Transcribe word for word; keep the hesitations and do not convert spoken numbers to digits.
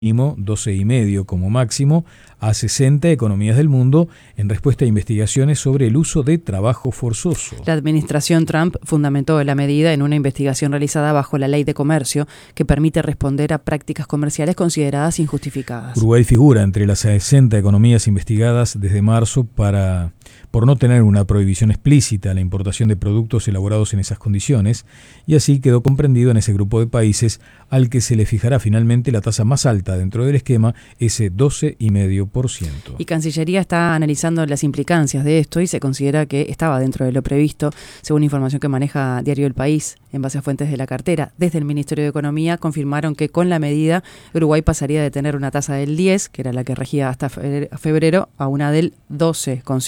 mínimo, doce y medio como máximo, a sesenta economías del mundo en respuesta a investigaciones sobre el uso de trabajo forzoso. La administración Trump fundamentó la medida en una investigación realizada bajo la Ley de Comercio que permite responder a prácticas comerciales consideradas injustificadas. Uruguay figura entre las sesenta economías investigadas desde marzo para, por no tener una prohibición explícita a la importación de productos elaborados en esas condiciones, y así quedó comprendido en ese grupo de países al que se le fijará finalmente la tasa más alta dentro del esquema, ese doce coma cinco por ciento. Y Cancillería está analizando las implicancias de esto y se considera que estaba dentro de lo previsto, según información que maneja Diario El País, en base a fuentes de la cartera. Desde el Ministerio de Economía confirmaron que con la medida Uruguay pasaría de tener una tasa del diez, que era la que regía hasta febrero, a una del doce coma cinco.